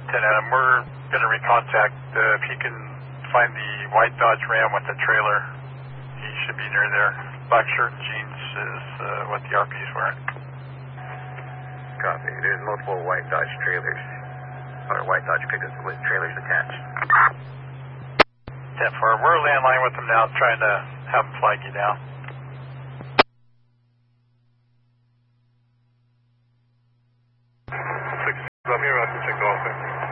10 Adam, we're going to recontact. If he can find the white Dodge Ram with the trailer, he should be near there. Black shirt and jeans is what the RP is wearing. Copy. There's multiple white Dodge trailers, or white Dodge pickups with trailers attached. 10-4, we're landline with them now, trying to have them flag you down. I'm here, I can check the officer.